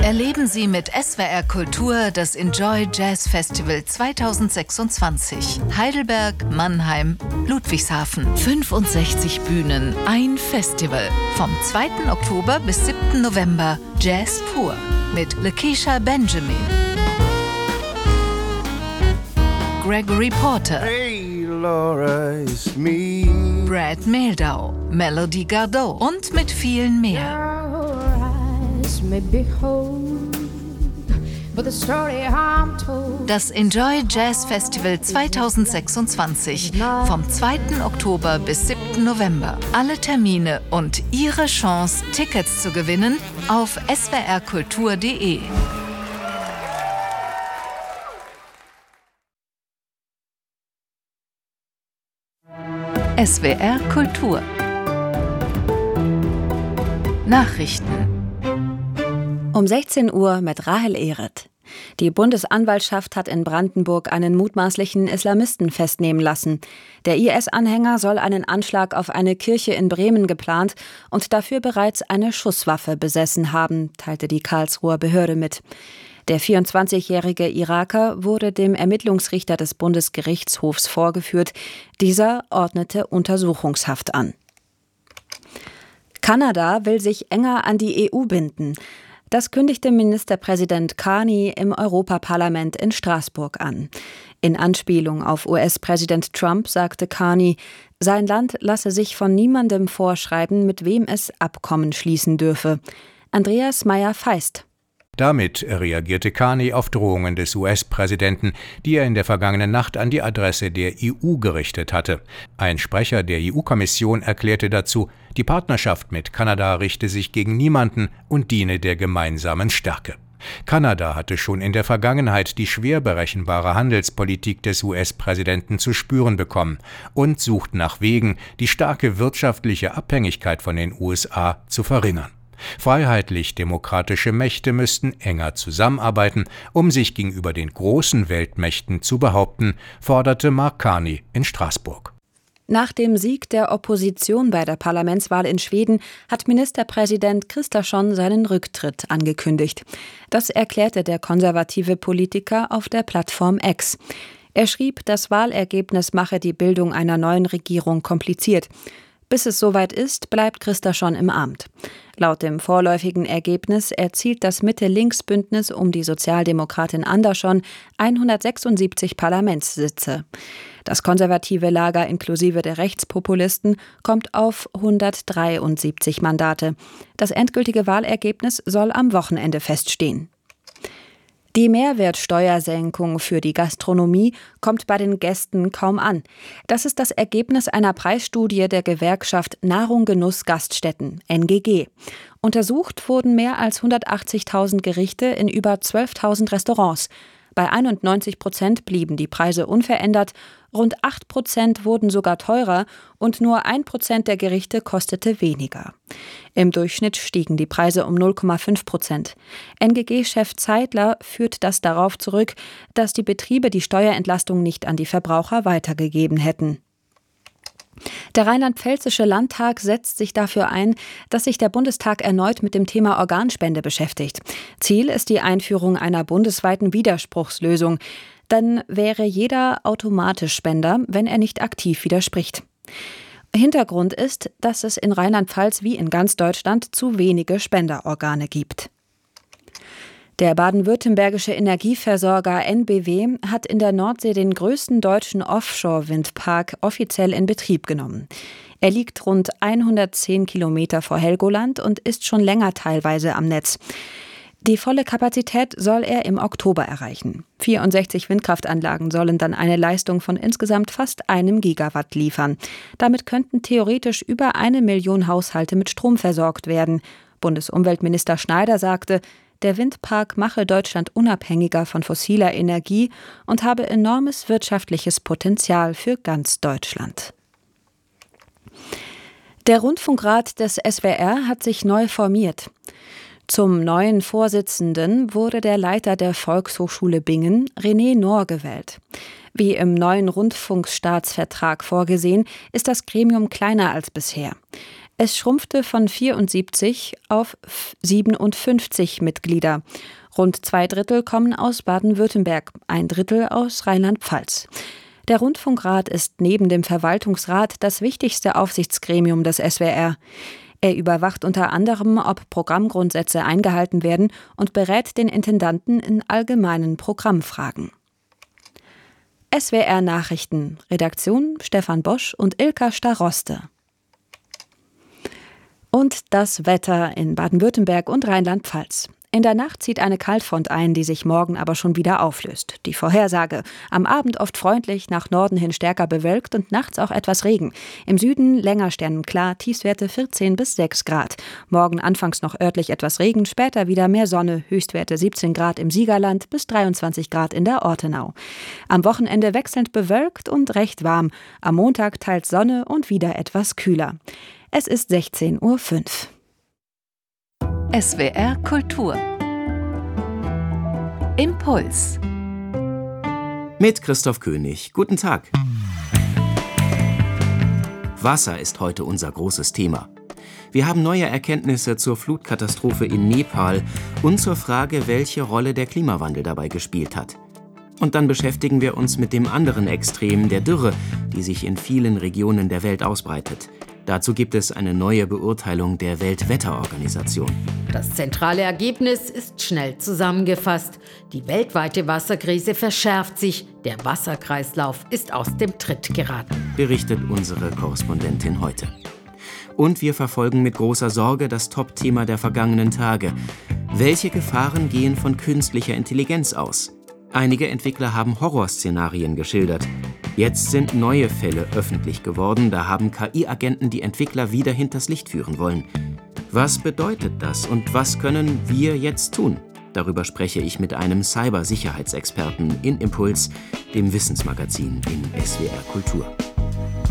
Erleben Sie mit SWR Kultur das Enjoy Jazz Festival 2026. Heidelberg, Mannheim, Ludwigshafen. 65 Bühnen, ein Festival. Vom 2. Oktober bis 7. November Jazz pur mit Lakeisha Benjamin, Gregory Porter, Hey Laura, it's me. Brad Mehldau, Melody Gardot und mit vielen mehr. Das Enjoy Jazz Festival 2026 vom 2. Oktober bis 7. November. Alle Termine und Ihre Chance, Tickets zu gewinnen auf swrkultur.de. SWR Kultur. Nachrichten. Um 16 Uhr mit Rahel Ehret. Die Bundesanwaltschaft hat in Brandenburg einen mutmaßlichen Islamisten festnehmen lassen. Der IS-Anhänger soll einen Anschlag auf eine Kirche in Bremen geplant und dafür bereits eine Schusswaffe besessen haben, teilte die Karlsruher Behörde mit. Der 24-jährige Iraker wurde dem Ermittlungsrichter des Bundesgerichtshofs vorgeführt. Dieser ordnete Untersuchungshaft an. Kanada will sich enger an die EU binden. Das kündigte Ministerpräsident Carney im Europaparlament in Straßburg an. In Anspielung auf US-Präsident Trump sagte Carney, sein Land lasse sich von niemandem vorschreiben, mit wem es Abkommen schließen dürfe. Andreas Meyer-Feist. Damit reagierte Carney auf Drohungen des US-Präsidenten, die er in der vergangenen Nacht an die Adresse der EU gerichtet hatte. Ein Sprecher der EU-Kommission erklärte dazu, die Partnerschaft mit Kanada richte sich gegen niemanden und diene der gemeinsamen Stärke. Kanada hatte schon in der Vergangenheit die schwer berechenbare Handelspolitik des US-Präsidenten zu spüren bekommen und sucht nach Wegen, die starke wirtschaftliche Abhängigkeit von den USA zu verringern. Freiheitlich-demokratische Mächte müssten enger zusammenarbeiten, um sich gegenüber den großen Weltmächten zu behaupten, forderte Mark Carney in Straßburg. Nach dem Sieg der Opposition bei der Parlamentswahl in Schweden hat Ministerpräsident Kristersson seinen Rücktritt angekündigt. Das erklärte der konservative Politiker auf der Plattform X. Er schrieb, das Wahlergebnis mache die Bildung einer neuen Regierung kompliziert. Bis es soweit ist, bleibt Kristersson im Amt. Laut dem vorläufigen Ergebnis erzielt das Mitte-Links-Bündnis um die Sozialdemokratin Andersson 176 Parlamentssitze. Das konservative Lager inklusive der Rechtspopulisten kommt auf 173 Mandate. Das endgültige Wahlergebnis soll am Wochenende feststehen. Die Mehrwertsteuersenkung für die Gastronomie kommt bei den Gästen kaum an. Das ist das Ergebnis einer Preisstudie der Gewerkschaft Nahrung Genuss Gaststätten, NGG. Untersucht wurden mehr als 180.000 Gerichte in über 12.000 Restaurants. Bei 91% blieben die Preise unverändert, rund 8% wurden sogar teurer und nur 1% der Gerichte kostete weniger. Im Durchschnitt stiegen die Preise um 0,5%. NGG-Chef Zeidler führt das darauf zurück, dass die Betriebe die Steuerentlastung nicht an die Verbraucher weitergegeben hätten. Der Rheinland-Pfälzische Landtag setzt sich dafür ein, dass sich der Bundestag erneut mit dem Thema Organspende beschäftigt. Ziel ist die Einführung einer bundesweiten Widerspruchslösung. Dann wäre jeder automatisch Spender, wenn er nicht aktiv widerspricht. Hintergrund ist, dass es in Rheinland-Pfalz wie in ganz Deutschland zu wenige Spenderorgane gibt. Der baden-württembergische Energieversorger NBW hat in der Nordsee den größten deutschen Offshore-Windpark offiziell in Betrieb genommen. Er liegt rund 110 Kilometer vor Helgoland und ist schon länger teilweise am Netz. Die volle Kapazität soll er im Oktober erreichen. 64 Windkraftanlagen sollen dann eine Leistung von insgesamt fast 1 Gigawatt liefern. Damit könnten theoretisch über 1 Million Haushalte mit Strom versorgt werden. Bundesumweltminister Schneider sagte, der Windpark mache Deutschland unabhängiger von fossiler Energie und habe enormes wirtschaftliches Potenzial für ganz Deutschland. Der Rundfunkrat des SWR hat sich neu formiert. Zum neuen Vorsitzenden wurde der Leiter der Volkshochschule Bingen, René Nohr, gewählt. Wie im neuen Rundfunkstaatsvertrag vorgesehen, ist das Gremium kleiner als bisher. Es schrumpfte von 74 auf 57 Mitglieder. Rund 2/3 kommen aus Baden-Württemberg, 1/3 aus Rheinland-Pfalz. Der Rundfunkrat ist neben dem Verwaltungsrat das wichtigste Aufsichtsgremium des SWR. Er überwacht unter anderem, ob Programmgrundsätze eingehalten werden und berät den Intendanten in allgemeinen Programmfragen. SWR Nachrichten. Redaktion Stefan Bosch und Ilka Staroste. Und das Wetter in Baden-Württemberg und Rheinland-Pfalz. In der Nacht zieht eine Kaltfront ein, die sich morgen aber schon wieder auflöst. Die Vorhersage: am Abend oft freundlich, nach Norden hin stärker bewölkt und nachts auch etwas Regen. Im Süden länger sternenklar, Tiefstwerte 14 bis 6 Grad. Morgen anfangs noch örtlich etwas Regen, später wieder mehr Sonne, Höchstwerte 17 Grad im Siegerland bis 23 Grad in der Ortenau. Am Wochenende wechselnd bewölkt und recht warm. Am Montag teils Sonne und wieder etwas kühler. Es ist 16:05 Uhr. SWR Kultur. Impuls. Mit Christoph König. Guten Tag. Wasser ist heute unser großes Thema. Wir haben neue Erkenntnisse zur Flutkatastrophe in Nepal und zur Frage, welche Rolle der Klimawandel dabei gespielt hat. Und dann beschäftigen wir uns mit dem anderen Extrem, der Dürre, die sich in vielen Regionen der Welt ausbreitet. Dazu gibt es eine neue Beurteilung der Weltwetterorganisation. Das zentrale Ergebnis ist schnell zusammengefasst. Die weltweite Wasserkrise verschärft sich. Der Wasserkreislauf ist aus dem Tritt geraten. Berichtet unsere Korrespondentin heute. Und wir verfolgen mit großer Sorge das Top-Thema der vergangenen Tage. Welche Gefahren gehen von künstlicher Intelligenz aus? Einige Entwickler haben Horrorszenarien geschildert. Jetzt sind neue Fälle öffentlich geworden, da haben KI-Agenten die Entwickler wieder hinters Licht führen wollen. Was bedeutet das und was können wir jetzt tun? Darüber spreche ich mit einem Cybersicherheitsexperten in Impuls, dem Wissensmagazin in SWR Kultur.